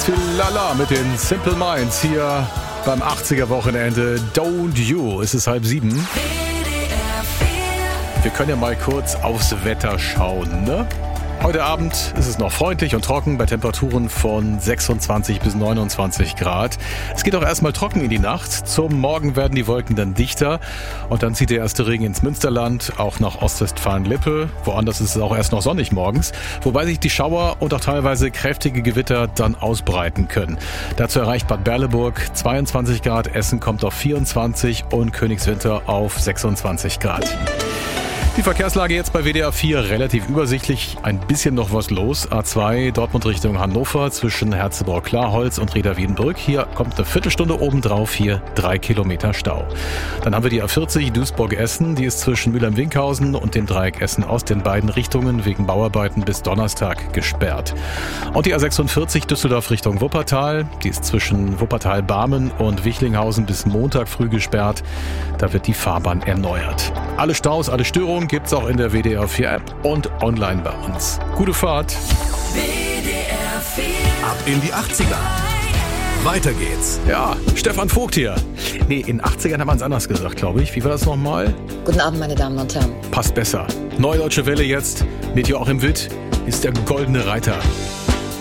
Lala mit den Simple Minds hier beim 80er-Wochenende. Don't You. Es ist 6:30. Wir können ja mal kurz aufs Wetter schauen, ne? Heute Abend ist es noch freundlich und trocken bei Temperaturen von 26 bis 29 Grad. Es geht auch erstmal trocken in die Nacht. Zum Morgen werden die Wolken dann dichter und dann zieht der erste Regen ins Münsterland, auch nach Ostwestfalen-Lippe. Woanders ist es auch erst noch sonnig morgens, wobei sich die Schauer und auch teilweise kräftige Gewitter dann ausbreiten können. Dazu erreicht Bad Berleburg 22 Grad, Essen kommt auf 24 und Königswinter auf 26 Grad. Die Verkehrslage jetzt bei WDR 4 relativ übersichtlich. Ein bisschen noch was los. A2 Dortmund Richtung Hannover zwischen Herzeburg-Klarholz und Reda-Wiedenbrück. Hier kommt eine Viertelstunde obendrauf, hier 3 Kilometer Stau. Dann haben wir die A40 Duisburg-Essen. Die ist zwischen Mülheim-Winkhausen und dem Dreieck Essen aus den beiden Richtungen wegen Bauarbeiten bis Donnerstag gesperrt. Und die A46 Düsseldorf Richtung Wuppertal. Die ist zwischen Wuppertal-Barmen und Wichlinghausen bis Montag früh gesperrt. Da wird die Fahrbahn erneuert. Alle Staus, alle Störungen gibt's auch in der WDR 4 App und online bei uns. Gute Fahrt. WDR 4. Ab in die 80er. Weiter geht's. Ja, Stefan Vogt hier. Nee, in den 80ern haben wir es anders gesagt, glaube ich. Wie war das nochmal? Guten Abend, meine Damen und Herren. Passt besser. Neue Deutsche Welle jetzt mit Joachim Witt ist der goldene Reiter.